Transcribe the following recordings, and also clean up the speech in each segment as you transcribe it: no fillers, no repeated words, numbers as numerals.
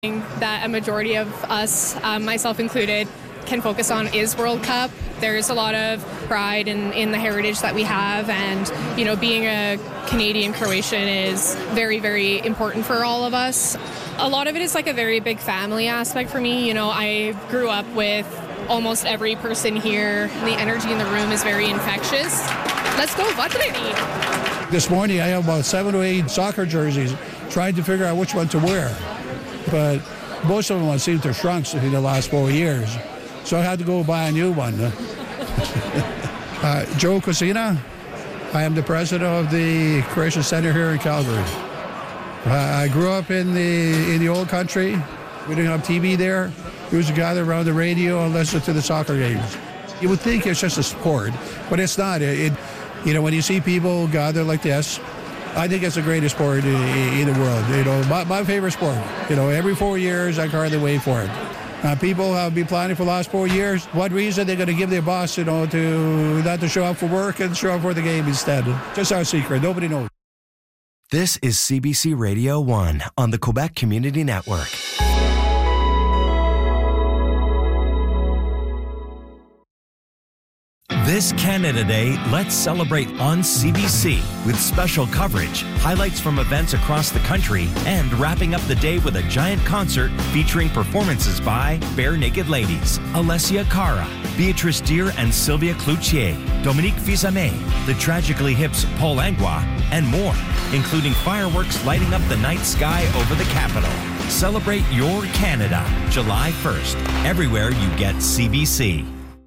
that a majority of us, myself included, can focus on is World Cup. There's a lot of pride in the heritage that we have, and being a Canadian Croatian is very, very important for all of us. A lot of it is like a very big family aspect for me. I grew up with almost every person here. The energy in the room is very infectious. Let's go, Vatreni! This morning I have about 7 or 8 soccer jerseys, trying to figure out which one to wear. But most of them seem to have shrunk in the last 4 years. So I had to go buy a new one. Joe Cosina. I am the president of the Croatian Center here in Calgary. I grew up in the old country. We didn't have TV there. We used to gather around the radio and listen to the soccer games. You would think it's just a sport, but it's not. When you see people gather like this, I think it's the greatest sport in the world. My favorite sport. Every 4 years I hardly wait for it. People have been planning for the last 4 years. What reason they're going to give their boss, to not to show up for work and show up for the game instead? Just our secret. Nobody knows. This is CBC Radio 1 on the Quebec Community Network. This Canada Day, let's celebrate on CBC with special coverage, highlights from events across the country, and wrapping up the day with a giant concert featuring performances by Bare Naked Ladies, Alessia Cara, Beatrice Deer and Sylvia Cloutier, Dominique Fils-Aimé, the Tragically Hip's Paul Langlois, and more, including fireworks lighting up the night sky over the capital. Celebrate your Canada, July 1st, everywhere you get CBC.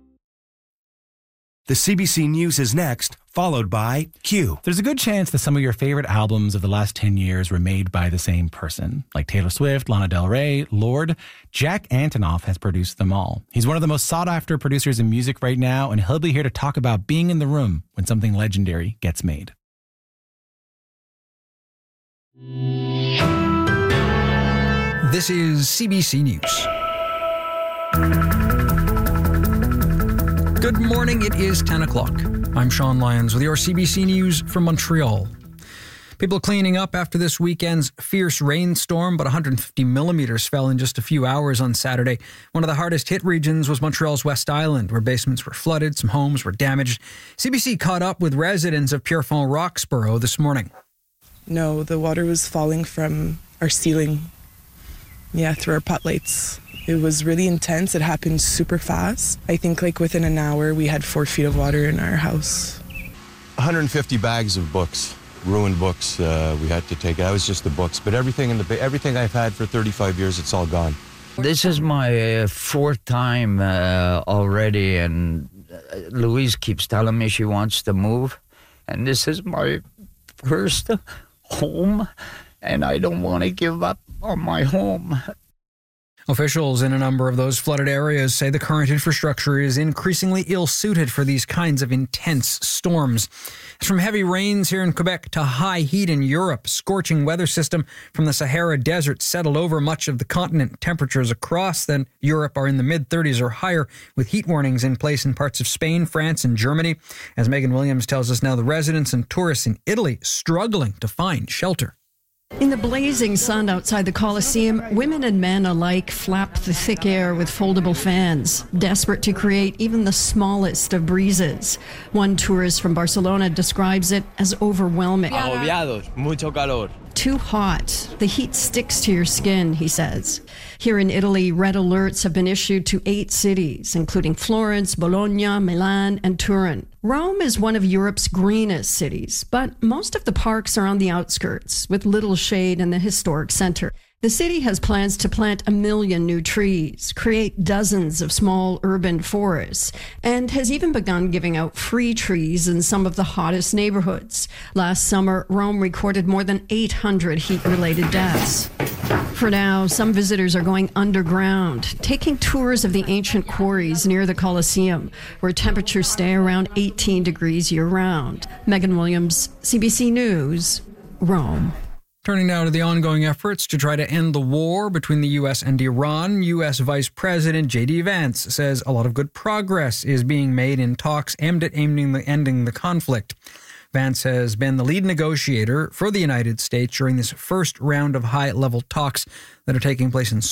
The CBC News is next, followed by Q. There's a good chance that some of your favorite albums of the last 10 years were made by the same person. Like Taylor Swift, Lana Del Rey, Lorde. Jack Antonoff has produced them all. He's one of the most sought-after producers in music right now, and he'll be here to talk about being in the room when something legendary gets made. This is CBC News. Good morning, it is 10 o'clock. I'm Sean Lyons with your CBC News from Montreal. People cleaning up after this weekend's fierce rainstorm, but 150 millimeters fell in just a few hours on Saturday. One of the hardest hit regions was Montreal's West Island, where basements were flooded, some homes were damaged. CBC caught up with residents of Pierrefonds Roxborough this morning. No, the water was falling from our ceiling, through our pot lights. It was really intense. It happened super fast. I think within an hour, we had 4 feet of water in our house. 150 bags of books, ruined books. We had to take. That was just the books, but everything everything I've had for 35 years, it's all gone. This is my fourth time already, and Louise keeps telling me she wants to move, and this is my first home, and I don't want to give up on my home. Officials in a number of those flooded areas say the current infrastructure is increasingly ill-suited for these kinds of intense storms. From heavy rains here in Quebec to high heat in Europe, scorching weather system from the Sahara Desert settled over much of the continent. Temperatures across Europe are in the mid-30s or higher, with heat warnings in place in parts of Spain, France, and Germany. As Megan Williams tells us now, the residents and tourists in Italy struggling to find shelter. In the blazing sun outside the Colosseum, women and men alike flap the thick air with foldable fans, desperate to create even the smallest of breezes. One tourist from Barcelona describes it as overwhelming. Agobiados, mucho calor. Too hot. The heat sticks to your skin, he says. Here in Italy, red alerts have been issued to 8 cities, including Florence, Bologna, Milan, and Turin. Rome is one of Europe's greenest cities, but most of the parks are on the outskirts, with little shade in the historic center. The city has plans to plant 1 million new trees, create dozens of small urban forests, and has even begun giving out free trees in some of the hottest neighborhoods. Last summer, Rome recorded more than 800 heat-related deaths. For now, some visitors are going underground, taking tours of the ancient quarries near the Colosseum, where temperatures stay around 18 degrees year-round. Megan Williams, CBC News, Rome. Turning now to the ongoing efforts to try to end the war between the U.S. and Iran, U.S. Vice President J.D. Vance says a lot of good progress is being made in talks aimed at ending the conflict. Vance has been the lead negotiator for the United States during this first round of high-level talks that are taking place in